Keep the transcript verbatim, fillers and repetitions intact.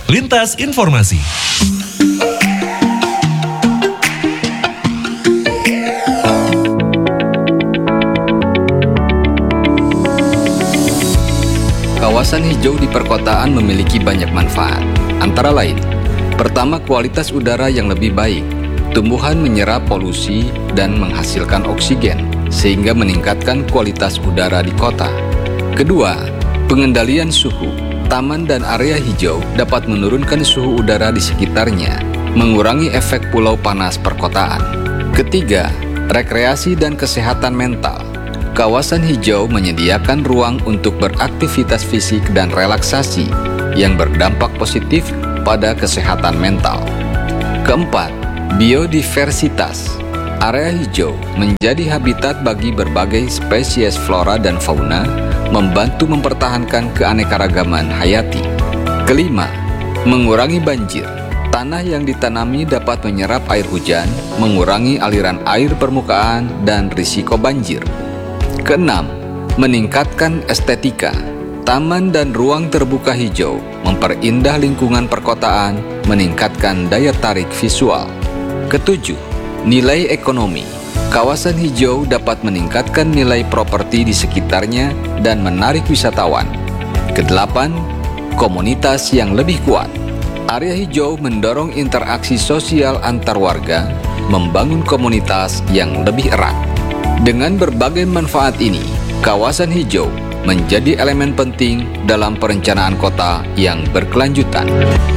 Lintas Informasi. Kawasan hijau di perkotaan memiliki banyak manfaat. Antara lain, pertama, kualitas udara yang lebih baik. Tumbuhan menyerap polusi dan menghasilkan oksigen, sehingga meningkatkan kualitas udara di kota. Kedua, pengendalian suhu. Taman dan area hijau dapat menurunkan suhu udara di sekitarnya, mengurangi efek pulau panas perkotaan. Ketiga, rekreasi dan kesehatan mental. Kawasan hijau menyediakan ruang untuk beraktivitas fisik dan relaksasi yang berdampak positif pada kesehatan mental. Keempat, biodiversitas. Area hijau menjadi habitat bagi berbagai spesies flora dan fauna, membantu mempertahankan keanekaragaman hayati. Kelima, mengurangi banjir. Tanah yang ditanami dapat menyerap air hujan, mengurangi aliran air permukaan dan risiko banjir. Keenam, meningkatkan estetika. Taman dan ruang terbuka hijau memperindah lingkungan perkotaan, meningkatkan daya tarik visual. Ketujuh, nilai ekonomi. Kawasan hijau dapat meningkatkan nilai properti di sekitarnya dan menarik wisatawan. Kedelapan, komunitas yang lebih kuat. Area hijau mendorong interaksi sosial antar warga, membangun komunitas yang lebih erat. Dengan berbagai manfaat ini, kawasan hijau menjadi elemen penting dalam perencanaan kota yang berkelanjutan.